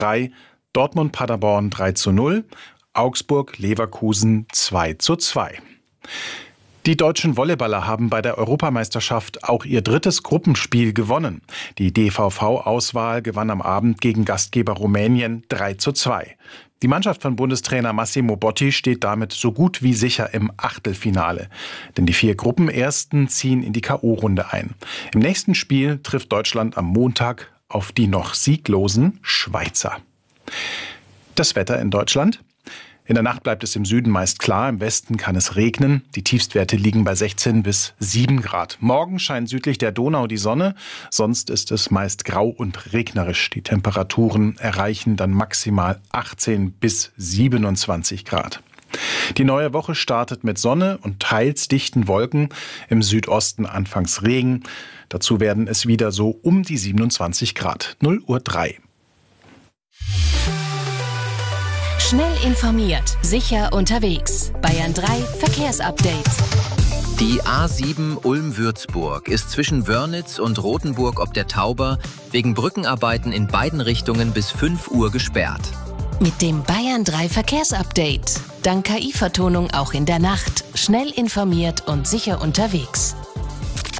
3, Dortmund-Paderborn 3:0, Augsburg-Leverkusen 2:2. Die deutschen Volleyballer haben bei der Europameisterschaft auch ihr drittes Gruppenspiel gewonnen. Die DVV-Auswahl gewann am Abend gegen Gastgeber Rumänien 3:2. Die Mannschaft von Bundestrainer Massimo Botti steht damit so gut wie sicher im Achtelfinale. Denn die 4 Gruppenersten ziehen in die K.O.-Runde ein. Im nächsten Spiel trifft Deutschland am Montag auf die noch sieglosen Schweizer. Das Wetter in Deutschland. In der Nacht bleibt es im Süden meist klar, im Westen kann es regnen. Die Tiefstwerte liegen bei 16 bis 7 Grad. Morgen scheint südlich der Donau die Sonne, sonst ist es meist grau und regnerisch. Die Temperaturen erreichen dann maximal 18 bis 27 Grad. Die neue Woche startet mit Sonne und teils dichten Wolken, im Südosten anfangs Regen. Dazu werden es wieder so um die 27 Grad. 0:03 Uhr. Schnell informiert, sicher unterwegs. Bayern 3 Verkehrsupdate. Die A7 Ulm-Würzburg ist zwischen Wörnitz und Rothenburg ob der Tauber wegen Brückenarbeiten in beiden Richtungen bis 5 Uhr gesperrt. Mit dem Bayern 3 Verkehrsupdate. Dank KI-Vertonung auch in der Nacht. Schnell informiert und sicher unterwegs.